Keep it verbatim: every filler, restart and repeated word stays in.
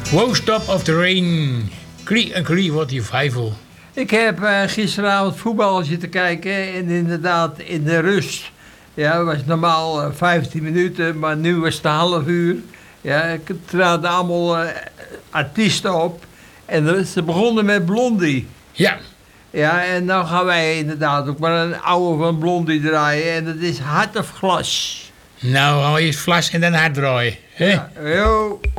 Won't Stop of the Rain. Cree en Cree, wat die vijvel. Ik heb uh, gisteravond voetbal zitten kijken en inderdaad in de rust. Ja, het was normaal uh, vijftien minuten, maar nu was het een half uur. Ja, ik traden allemaal uh, artiesten op en ze begonnen met Blondie. Ja. Ja, en dan gaan wij inderdaad ook maar een oude van Blondie draaien en dat is Hart of Glas. Nou, eerst flas en dan hard draaien. Hè? Ja, yo.